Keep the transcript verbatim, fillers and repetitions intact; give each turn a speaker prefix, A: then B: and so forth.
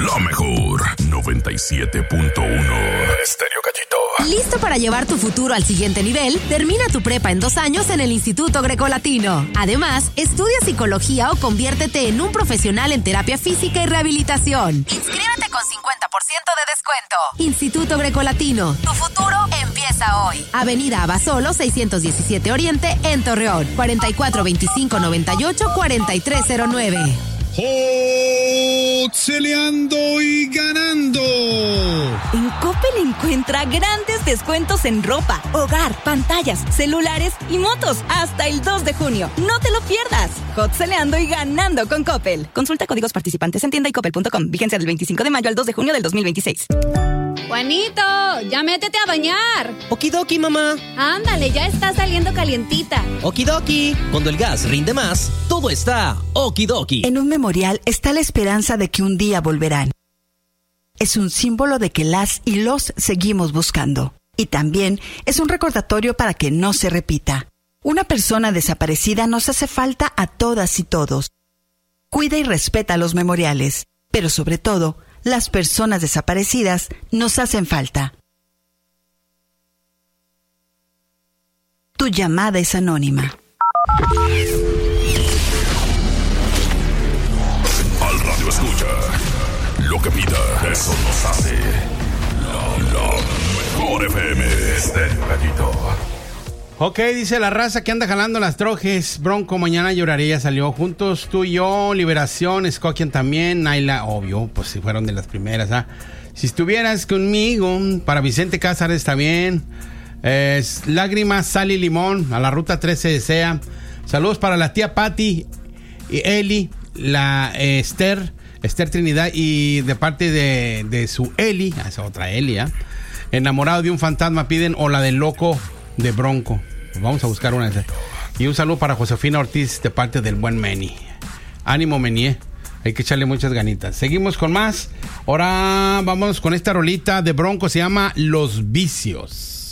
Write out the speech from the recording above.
A: La mejor noventa y siete punto uno Estéreo Gallito.
B: ¿Listo para llevar tu futuro al siguiente nivel? Termina tu prepa en dos años en el Instituto Grecolatino. Además, estudia psicología o conviértete en un profesional en terapia física y rehabilitación. Inscríbete con cincuenta por ciento de descuento. Instituto Grecolatino, tu futuro empieza hoy. Avenida Abasolo seiscientos diecisiete Oriente en Torreón. cuarenta y cuatro veinticinco noventa y ocho cuarenta y tres cero nueve.
C: ¡Celeando y ganando!
D: En Coppel encuentra grandes descuentos en ropa, hogar, pantallas, celulares y motos hasta el dos de junio. No te lo pierdas. Hot celeando y ganando con Coppel. Consulta códigos participantes en tienda y coppel punto com. Vigencia del veinticinco de mayo al dos de junio del dos mil veintiséis.
E: Juanito, ya métete a bañar.
F: Okidoki, mamá.
E: Ándale, ya está saliendo calientita.
F: Okidoki. Cuando el gas rinde más, todo está okidoki.
G: En un memorial está la esperanza de que un día volverán. Es un símbolo de que las y los seguimos buscando. Y también es un recordatorio para que no se repita. Una persona desaparecida nos hace falta a todas y todos. Cuida y respeta los memoriales, pero sobre todo, las personas desaparecidas nos hacen falta. Tu llamada es anónima.
A: Al radio escucha. Lo que pida, eso nos hace. La, la mejor F M. Estéreo Gallito.
H: Ok, dice la raza que anda jalando las trojes. Bronco, mañana lloraría. Salió juntos tú y yo. Liberación, Skokian también. Naila, obvio, pues si fueron de las primeras. ¿Ah? Si estuvieras conmigo. Para Vicente Cázares está bien. Eh, lágrimas, sal y limón. A la ruta trece desea. Saludos para la tía Patti y Eli. La eh, Esther. Esther Trinidad. Y de parte de, de su Eli. Esa otra Eli, ¿ah? Enamorado de un fantasma piden. O la del loco de Bronco. Vamos a buscar una de esas. Y un saludo para Josefina Ortiz de parte del buen Meni. Ánimo, Meni. Hay que echarle muchas ganitas. Seguimos con más. Ahora vamos con esta rolita de Bronco. Se llama Los Vicios.